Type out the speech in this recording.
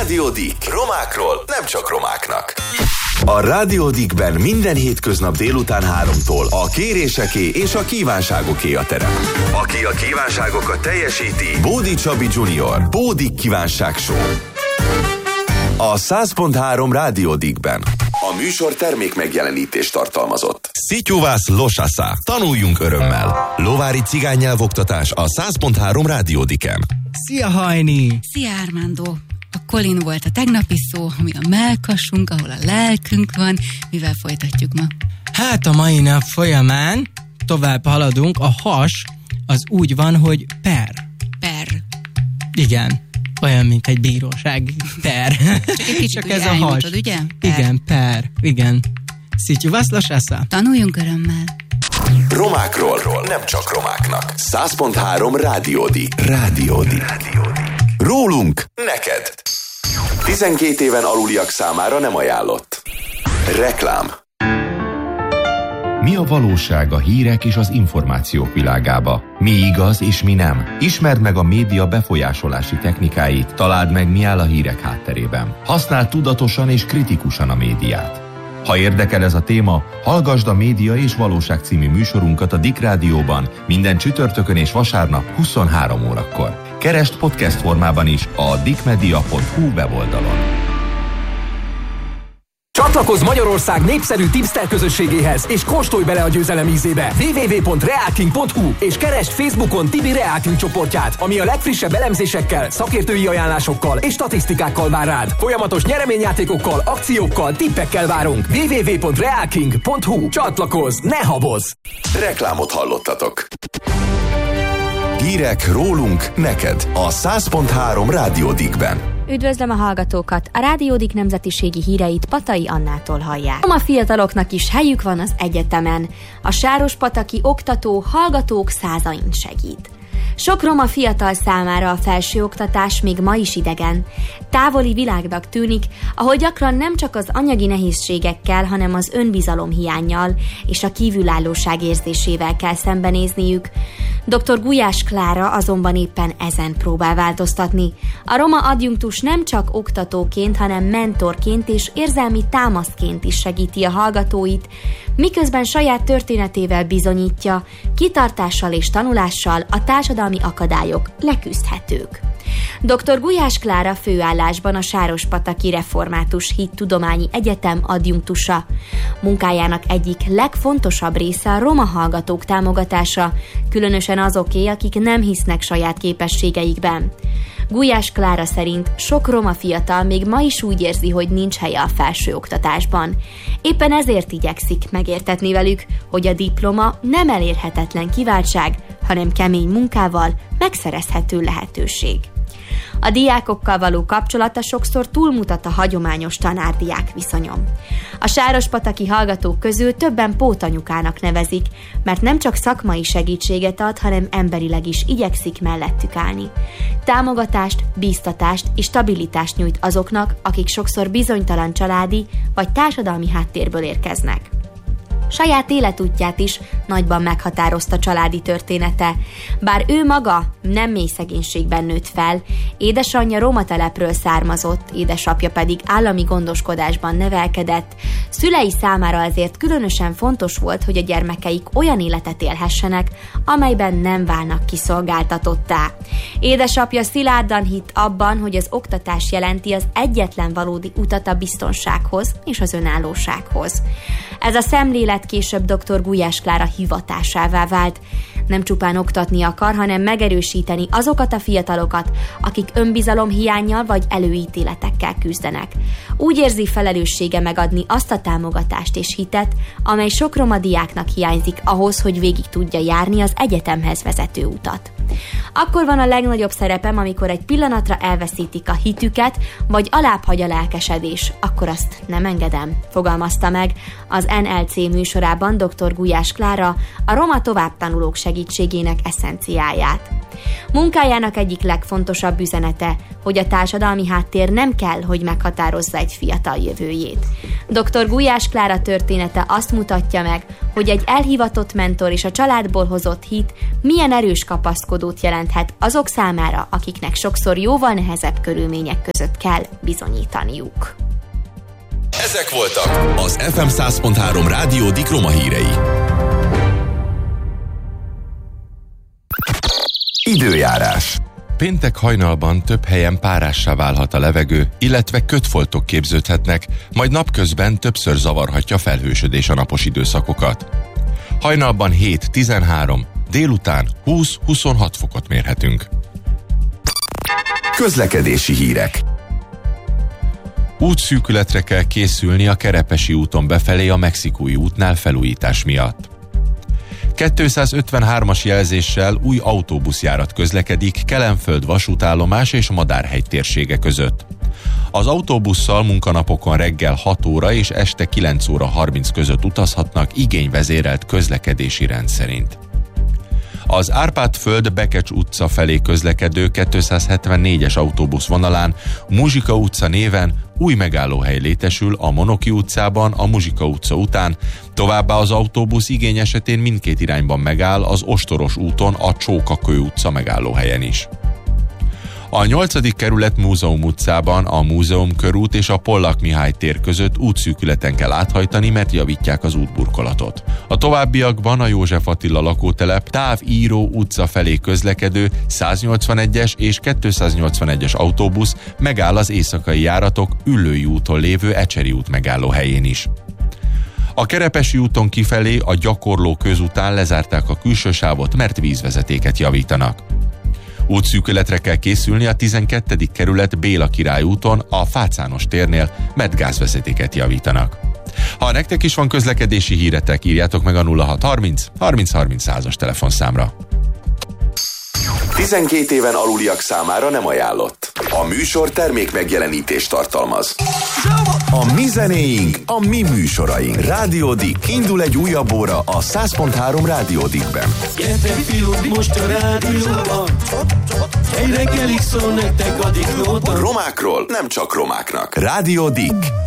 Rádió Dick. Romákról nem csak romáknak. A Rádió Dickben minden hétköznap délután 3-tól a kéréseké és a kívánságoké a terep. Aki a kívánságokat teljesíti, Bódi Csabi Junior. Bódi Kívánság Show. A 100.3 Rádió Dickben. A műsor termék megjelenítést tartalmazott. Szityuvász Losasa. Tanuljunk örömmel. Lovári cigánynyelvoktatás a 100.3 Rádió Dicken. Szia, Hajni! Szia, Armando! A Colin volt a tegnapi szó, ami a mellkasunk, ahol a lelkünk van. Mivel folytatjuk ma? Hát a mai nap folyamán tovább haladunk. A has az úgy van, hogy per. Per. Igen. Olyan, mint egy bíróság. Per. Csak ez a has. Ugye? Per. Igen, per. Igen. Szityuvász Losasa. Tanuljunk örömmel. Romákról nem csak romáknak. 100.3 Rádió Dick. Rádió Dick. Rólunk neked. 12 éven aluliak számára nem ajánlott. Reklám. Mi a valóság a hírek és az információk világába? Mi igaz és mi nem? Ismerd meg a média befolyásolási technikáit, találd meg, mi áll a hírek hátterében. Használd tudatosan és kritikusan a médiát. Ha érdekel ez a téma, hallgasd a Média és Valóság című műsorunkat a Dick Rádióban minden csütörtökön és vasárnap 23 órakor. Keresd podcast formában is a dickmedia.hu weboldalon. Csatlakozz Magyarország népszerű tipster közösségéhez, és kóstolj bele a győzelem ízébe. www.realking.hu és keresd Facebookon Tibi Realking csoportját, ami a legfrissebb elemzésekkel, szakértői ajánlásokkal és statisztikákkal vár rád. Folyamatos nyereményjátékokkal, akciókkal, tippekkel várunk. www.realking.hu. Csatlakozz, ne habozz! Reklámot hallottatok. Hírek rólunk neked a 100.3 Rádió Dickben. Üdvözlöm a hallgatókat! A Rádió Dick nemzetiségi híreit Patai Annától hallják. A fiataloknak is helyük van az egyetemen. A sárospataki oktató hallgatók százain segít. Sok roma fiatal számára a felsőoktatás még ma is idegen. Távoli világnak tűnik, ahol gyakran nem csak az anyagi nehézségekkel, hanem az önbizalom hiánnyal és a kívülállóság érzésével kell szembenézniük. Dr. Gulyás Klára azonban éppen ezen próbál változtatni. A roma adjunktus nem csak oktatóként, hanem mentorként és érzelmi támaszként is segíti a hallgatóit, miközben saját történetével bizonyítja, kitartással és tanulással a társadalmi akadályok leküzdhetők. Dr. Gulyás Klára főállásban a Sárospataki Református Hittudományi Egyetem adjunktusa. Munkájának egyik legfontosabb része a roma hallgatók támogatása, különösen azoké, akik nem hisznek saját képességeikben. Gulyás Klára szerint sok roma fiatal még ma is úgy érzi, hogy nincs helye a felsőoktatásban. Éppen ezért igyekszik megértetni velük, hogy a diploma nem elérhetetlen kiváltság, hanem kemény munkával megszerezhető lehetőség. A diákokkal való kapcsolata sokszor túlmutat a hagyományos tanár-diák viszonyon. A sárospataki hallgatók közül többen pótanyukának nevezik, mert nem csak szakmai segítséget ad, hanem emberileg is igyekszik mellettük állni. Támogatást, bíztatást és stabilitást nyújt azoknak, akik sokszor bizonytalan családi vagy társadalmi háttérből érkeznek. Saját életútját is nagyban meghatározta családi története. Bár ő maga nem mély szegénységben nőtt fel, édesanyja roma telepről származott, édesapja pedig állami gondoskodásban nevelkedett, szülei számára ezért különösen fontos volt, hogy a gyermekeik olyan életet élhessenek, amelyben nem válnak kiszolgáltatottá. Édesapja szilárdan hitt abban, hogy az oktatás jelenti az egyetlen valódi utat a biztonsághoz és az önállósághoz. Ez a szemlélet később dr. Gulyás Klára hivatásává vált. Nem csupán oktatni akar, hanem megerősíteni azokat a fiatalokat, akik önbizalom hiánnyal vagy előítéletekkel küzdenek. Úgy érzi felelőssége megadni azt a támogatást és hitet, amely sok roma diáknak hiányzik ahhoz, hogy végig tudja járni az egyetemhez vezető utat. Akkor van a legnagyobb szerepem, amikor egy pillanatra elveszítik a hitüket, vagy alábbhagy a lelkesedés, akkor azt nem engedem, fogalmazta meg az NLC műsorában dr. Gulyás Klára, a roma továbbtanulók segítségével segítségének eszenciáját. Munkájának egyik legfontosabb üzenete, hogy a társadalmi háttér nem kell, hogy meghatározza egy fiatal jövőjét. Dr. Gulyás Klára története azt mutatja meg, hogy egy elhivatott mentor és a családból hozott hit milyen erős kapaszkodót jelenthet azok számára, akiknek sokszor jóval nehezebb körülmények között kell bizonyítaniuk. Ezek voltak az FM 100.3 Rádió Dik Roma hírei. Időjárás. Péntek hajnalban több helyen párássá válhat a levegő, illetve kötfoltok képződhetnek, majd napközben többször zavarhatja felhősödés a napos időszakokat. Hajnalban 7-13, délután 20-26 fokot mérhetünk. Közlekedési hírek. Útszűkületre kell készülni a Kerepesi úton befelé a Mexikói útnál felújítás miatt. 253-as jelzéssel új autóbuszjárat közlekedik Kelenföld vasútállomás és Madárhegy térsége között. Az autóbusszal munkanapokon reggel 6 óra és este 9 óra 30 között utazhatnak igényvezérelt közlekedési rend szerint. Az Árpád-föld Bekecs utca felé közlekedő 274-es autóbusz vonalán Muzsika utca néven új megállóhely létesül a Monoki utcában a Muzsika utca után, továbbá az autóbusz igény esetén mindkét irányban megáll az Ostoros úton a Csókakő utca megállóhelyen is. A 8. kerület Múzeum utcában a Múzeum körút és a Pollak Mihály tér között útszűkületen kell áthajtani, mert javítják az útburkolatot. A továbbiakban a József Attila lakótelep Távíró utca felé közlekedő 181-es és 281-es autóbusz megáll az éjszakai járatok Üllői úton lévő Ecseri út megállóhelyén is. A Kerepesi úton kifelé a Gyakorló közután lezárták a külső sávot, mert vízvezetéket javítanak. Útszűkületre kell készülni a 12. kerület Béla Király úton a Fácános térnél, mert gázvezetéket javítanak. Ha nektek is van közlekedési híretek, írjátok meg a 0630 30 30 100-as telefonszámra. 12 éven aluliak számára nem ajánlott. A műsor termék megjelenítést tartalmaz. A mi zenéink, a mi műsoraink. Rádió Dik. Indul egy újabb óra a 100.3 Rádió Dikben. Gyertek fiúk, most a rádióban. Egy reggelig szól nektek a Diklóban. Romákról nem csak romáknak. Rádió Dik.